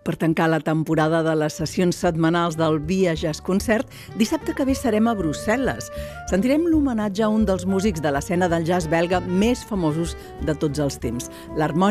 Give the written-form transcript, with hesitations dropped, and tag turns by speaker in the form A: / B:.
A: Per tancar la temporada de les sessions setmanals del Via Jazz Concert, dissabte que ve serem a Brussel·les. Sentirem l'homenatge a un dels músics de l'escena del jazz belga més famosos de tots els temps, l'harmònic